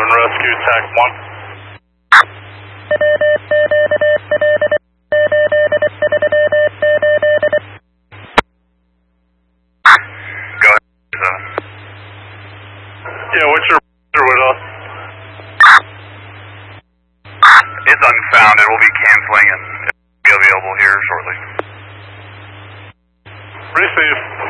and rescue TAC 1. Go ahead. Yeah, what's your with us? It's unfounded. We'll be canceling and it'll be available here shortly. Receive.